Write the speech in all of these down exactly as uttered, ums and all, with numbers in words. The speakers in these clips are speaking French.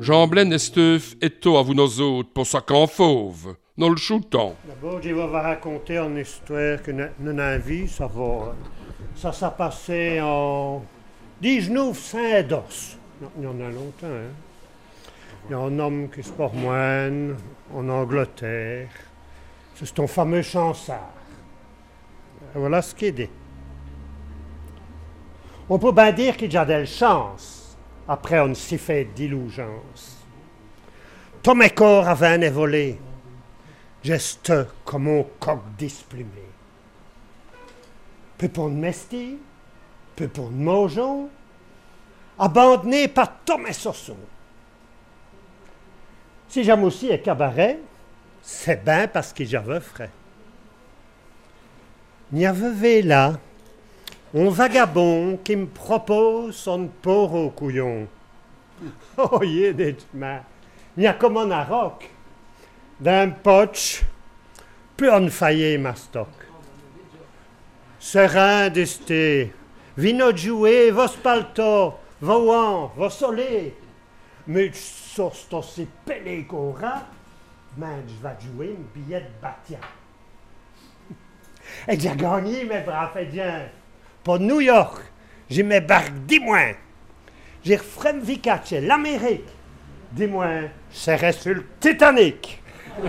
Jean-Blaine Esteuf est à vous nos autres pour ça qu'en fauve. Nous le choutons. D'abord, je vais vous raconter une histoire que nous avons vue, ça va. Ça s'est passé en dix-neuf cent dix. Il y en a longtemps, hein. Il y a un homme qui se porte moine en Angleterre. C'est ton fameux Chansard. Et voilà ce qu'il dit. On peut bien dire qu'il y a de la chance après une si faite diligence. Tous mes corps avaient volé, geste comme un coq displumé. Peu pour une mestie, peu pour une mojon, abandonné par tous mes sossons. Si j'aime aussi un cabaret, c'est bien parce que j'avais frais. Il y avait là un vagabond qui me propose son porc au couillon. Oh, il est des chemins. Il y a comme un aroc. D'un poche, peut en faillir ma stock. Serein d'esté, vino jouer, vos palto, vos wan, vos soleils. Mais ça, c'est aussi pelé qu'on rat, mais je vais jouer un billet de Batia. Et j'ai gagné, mes braves fédiens. Pour New York, j'ai mes barques, dis-moi. J'ai refrem Vicace, l'Amérique. Dis-moi, je serai sur le Titanic.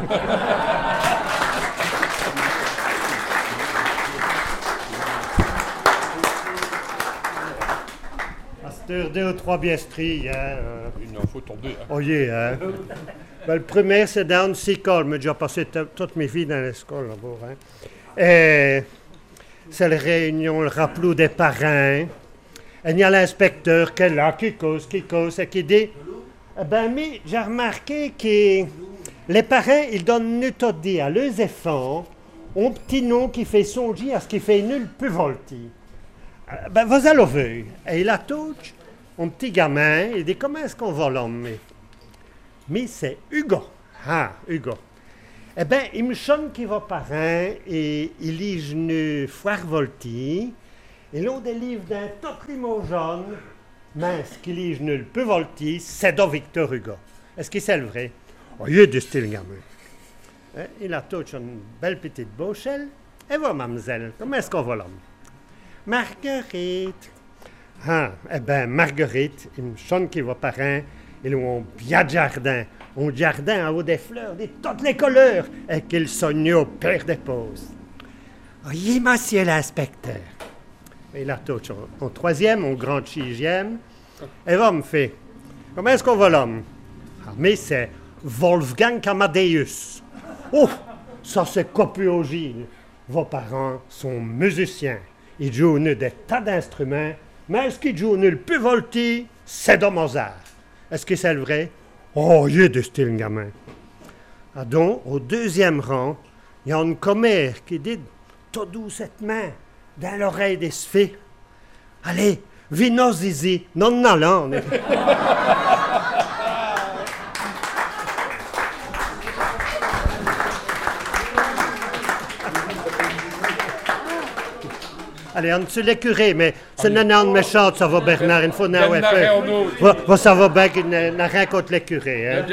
Pasteur deux ou trois biestries, hein. Euh. Il en faut tomber. Hein. Oh yeah, hein. Ben, le premier, c'est dans une école, mais j'ai passé t- toute mes vies dans l'école là-bas, hein. Et c'est la réunion, le rappelou des parrains. Et il y a l'inspecteur qui est là, qui cause, qui cause, et qui dit eh ben, mais j'ai remarqué que les parrains, ils donnent une dit à leurs enfants un petit nom qui fait songer à ce qui fait nul plus volti. Euh, ben, vous allez voir. Et il a touché un petit gamin, il dit comment est-ce qu'on va l'emmener? Mais c'est Hugo. Ah, Hugo. Eh bien, il me sonne qu'il va parrain et il lit une foire volti. Et l'on des livres d'un tout limon jaune, mais ce qu'il lit une peu volti, c'est de Victor Hugo. Est-ce que c'est le vrai? Oh, il est de style gamin. Hein? Il a tout une belle petite bouchelle. Et voilà, mademoiselle, comment est-ce qu'on va l'homme? Marguerite. Ah, eh bien, Marguerite, il me sonne qu'il va parrain. Ils ont bien de jardin. Un jardin en haut des fleurs, de toutes les couleurs, et qu'il soigne au père des pauses. Oui, monsieur l'inspecteur. Et là, tout, en troisième, en grand sixième. Et va me fait. Comment est-ce qu'on va l'homme? Ah, mais c'est Wolfgang Amadeus. Oh, ça c'est copiogile. Vos parents sont musiciens. Ils jouent des tas d'instruments, mais ce qu'ils jouent le plus volti, c'est de Mozart. Est-ce que c'est le vrai? Oh, il est de style gamin. Ah donc, au deuxième rang, il y a une commère qui dit tout doucement dans l'oreille des sphées. Allez, vino zizi, non allant. Allez, on dessus les curés, mais c'est une âne méchante, ça va, Bernard. Il faut n'en faire. Ça va bien qu'il n'a rien contre les curés. Hein?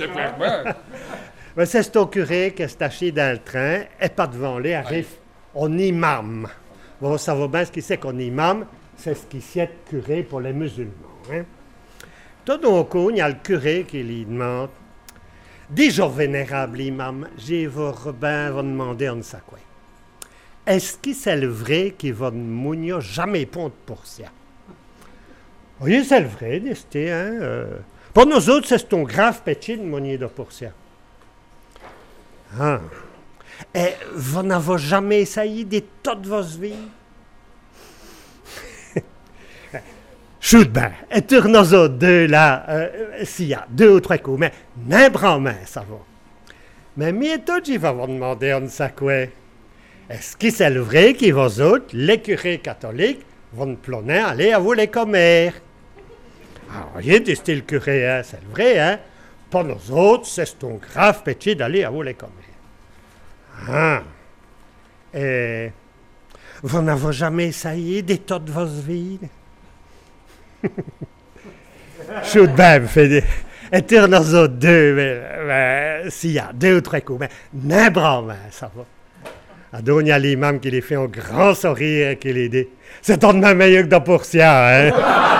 Mais c'est au curé qui est acheté dans le train, et pas devant lui, arrive on imam. Bon, ça va bien, ce qui c'est qu'on imam, c'est ce qui c'est curé pour les musulmans. Hein? Tout d'un coup, il y a le curé qui lui demande dis-je, vénérable imam, j'ai vos Robin va demander en ça quoi. Est-ce que c'est le vrai qui va mounir jamais ponte pour ça? Oui, c'est le vrai, d'ester, hein. Euh, pour nous autres, c'est ton grave péché de mounier de pour ça. Ah. Et vous n'avez jamais essayé de toute votre vie? Chute ben, et sur nous autres deux là, euh, s'il y a deux ou trois coups, mais n'importe en main, ça va. Mais bientôt, je vais vous demander un quoi. Est-ce que c'est le vrai que vous autres, les curés catholiques, vont ploner aller à vous les commères? Ah, voyez, dit le curé, hein, c'est le vrai, hein? Pour nous autres, c'est un grave péché d'aller à vous les commères. Ah. Et vous n'avez jamais essayé de toute votre vie? Chute ben, fait des... Et tire dans les autres deux, mais, mais s'il y a deux ou trois coups, mais n'importe quoi, ça va. Alors, il y a l'imam qui les fait un grand sourire et qui les dit « C'est ton de ma meilleure que dans Poursia, hein? »